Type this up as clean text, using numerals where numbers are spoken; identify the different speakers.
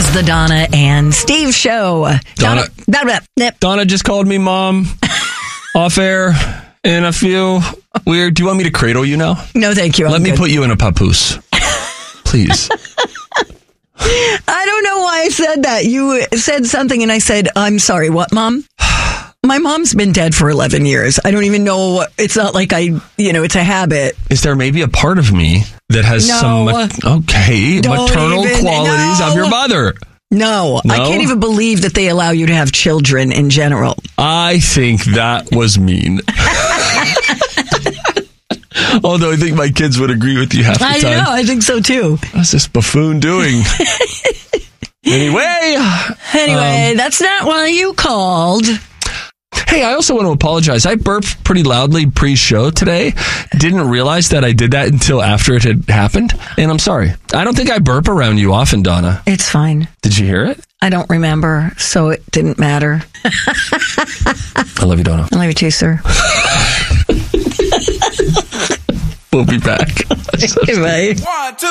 Speaker 1: is the Donna and Steve Show.
Speaker 2: Donna just called me mom off air, and I feel weird. Do you want me to cradle you now?
Speaker 1: No, thank you.
Speaker 2: Let me put you in a papoose. Please.
Speaker 1: I don't know why I said that. You said something and I said, I'm sorry, what, Mom? My mom's been dead for 11 years. I don't even know. It's not like it's a habit.
Speaker 2: Is there maybe a part of me that has maternal qualities of your mother?
Speaker 1: No, I can't even believe that they allow you to have children in general.
Speaker 2: I think that was mean. Although I think my kids would agree with you half the time.
Speaker 1: I know, I think so too.
Speaker 2: What's this buffoon doing? Anyway,
Speaker 1: that's not why you called.
Speaker 2: Hey, I also want to apologize. I burped pretty loudly pre-show today. Didn't realize that I did that until after it had happened. And I'm sorry. I don't think I burp around you often, Donna.
Speaker 1: It's fine.
Speaker 2: Did you hear it?
Speaker 1: I don't remember, so it didn't matter.
Speaker 2: I love you, Donna.
Speaker 1: I love you too, sir.
Speaker 2: We'll be back.
Speaker 1: Bye.